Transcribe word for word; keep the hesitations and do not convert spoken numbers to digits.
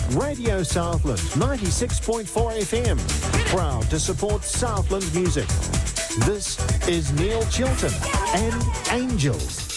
Radio Southland ninety-six point four F M, proud to support Southland music. This is Neil Chilton and Angels.